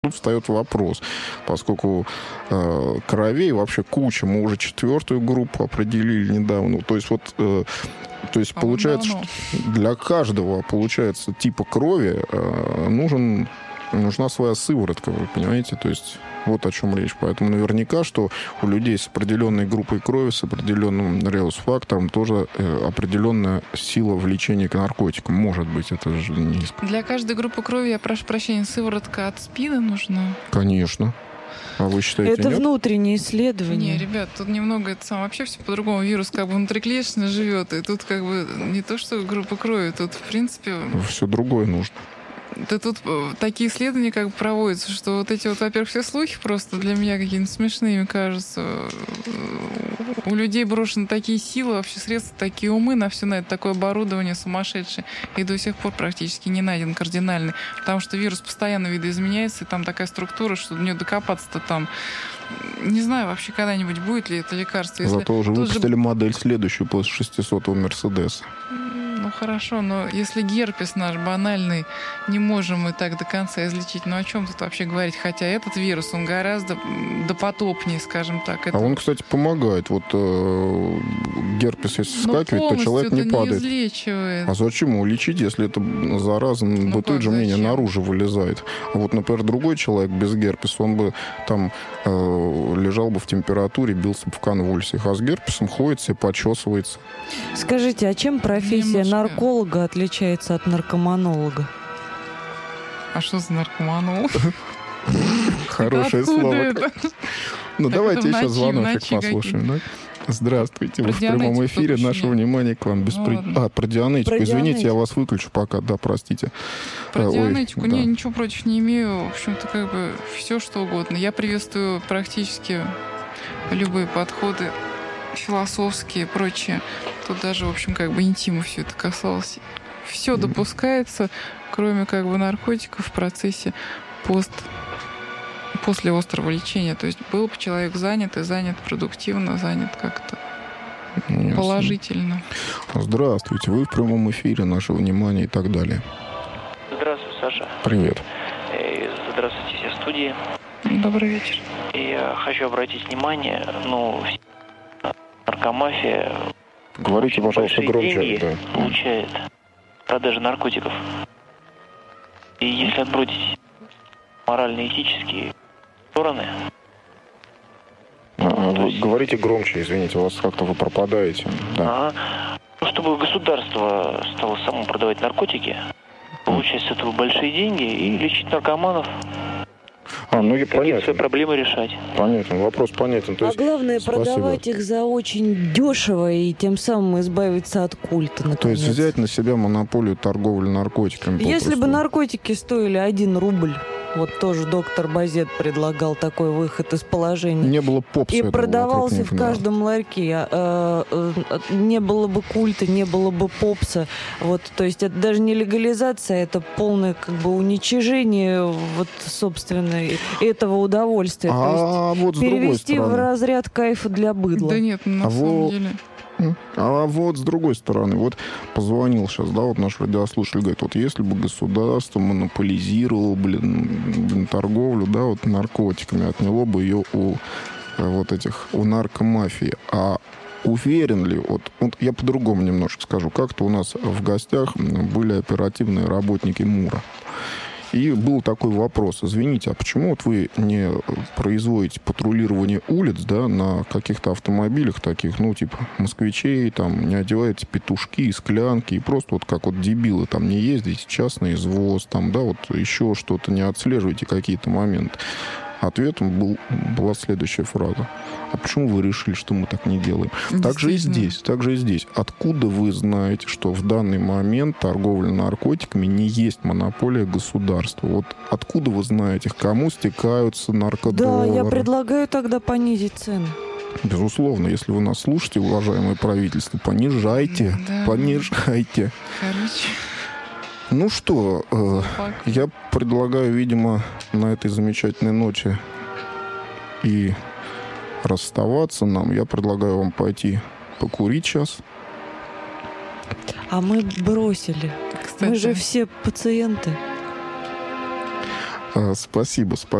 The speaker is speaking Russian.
Тут встает вопрос, поскольку кровей вообще куча, мы уже 4-ю группу определили недавно. То есть вот, то есть получается, что для каждого, получается, типа крови нужна своя сыворотка, вы понимаете? То есть вот о чем речь. Поэтому наверняка, что у людей с определенной группой крови, с определенным реус-фактором тоже определенная сила влечения к наркотикам. Может быть, это же низко. Для каждой группы крови, я прошу прощения, сыворотка от СПИДа нужна? Конечно. А вы считаете, это нет? Внутреннее исследование. Не, ребят, тут немного это вообще все по-другому. Вирус как бы внутриклеточно живет, и тут как бы не то, что группа крови, тут в принципе... Все другое нужно. Да тут такие исследования как бы проводятся, что вот эти вот, во-первых, все слухи просто для меня какие-то смешными кажутся. У людей брошены такие силы, вообще средства, такие умы на все на это, такое оборудование сумасшедшее. И до сих пор практически не найден кардинальный. Потому что вирус постоянно видоизменяется, и там такая структура, что до нее докопаться-то там... Не знаю вообще когда-нибудь будет ли это лекарство. Если Зато уже выпустили модель следующую после 600-го Мерседеса. Ну хорошо, но если герпес наш банальный не можем мы так до конца излечить, ну о чем тут вообще говорить? Хотя этот вирус, он гораздо допотопнее, скажем так. А он, кстати, помогает. Вот герпес, если вскакивает, то человек не падает. Не излечивает. А зачем его лечить, если это зараза, бытует же мнение, наружу вылезает? А вот, например, другой человек без герпеса, он бы там лежал бы в температуре, бился бы в конвульсиях, а с герпесом ходит себе, почесывается. Скажите, а чем профессия нарколога отличается от наркоманолога? А что за наркоманолог? Хорошее слово. Ну, давайте еще звоночек послушаем, да? Здравствуйте, вы в прямом эфире. Наше внимание к вам. Про дианетику. Извините, я вас выключу пока. Да, простите. Про дианетику ничего против не имею. В общем-то, как бы все, что угодно. Я приветствую практически любые подходы философские и прочее. Тут даже, в общем, как бы интима все это касалось. Все допускается, кроме как бы наркотиков в процессе после острого лечения. То есть был бы человек занят и занят продуктивно, занят как-то положительно. Здравствуйте, вы в прямом эфире, наше внимание и так далее. Здравствуй, Саша. Привет. Здравствуйте все в студии. Добрый вечер. Я хочу обратить внимание, наркомафия говорите, пожалуйста, громче, да, получает продажа наркотиков. И если отбросить морально-этические стороны... Вы говорите громче, извините, у вас как-то вы пропадаете. Да. Чтобы государство стало само продавать наркотики, получать с этого большие деньги и лечить наркоманов. Какие-то свои проблемы решать. Понятен, вопрос понятен. То есть, главное, продавать их за очень дешево и тем самым избавиться от культа, наконец. То есть взять на себя монополию торговли наркотиками. Если бы наркотики стоили 1 рубль, вот тоже доктор Базет предлагал такой выход из положения. Не было попса. И продавался в каждом ларьке. Не было бы культа, не было бы попса. Вот, то есть это даже не легализация, это полное как бы уничижение вот, собственно, этого удовольствия. То есть вот перевести в разряд кайфа для быдла. Да нет, на самом деле... А вот с другой стороны, вот позвонил сейчас, да, вот наш радиослушатель говорит, вот если бы государство монополизировало, торговлю, да, вот наркотиками, отняло бы ее у наркомафии. А уверен ли, вот я по-другому немножко скажу, как-то у нас в гостях были оперативные работники МУРа. И был такой вопрос. Извините, а почему вот вы не производите патрулирование улиц, да, на каких-то автомобилях таких, типа москвичей, там, не одеваете петушки, склянки, и просто вот как вот дебилы там не ездите, частный извоз, там, да, вот еще что-то, не отслеживаете какие-то моменты. Ответом была следующая фраза. А почему вы решили, что мы так не делаем? Так же и здесь. Откуда вы знаете, что в данный момент торговля наркотиками не есть монополия государства? Вот откуда вы знаете, к кому стекаются наркодоллары? Да, я предлагаю тогда понизить цены. Безусловно, если вы нас слушаете, уважаемое правительство, понижайте. Понижайте. Ну что, я предлагаю, видимо, на этой замечательной ночи и расставаться нам. Я предлагаю вам пойти покурить сейчас. А мы бросили. Кстати, мы же все пациенты. Спасибо.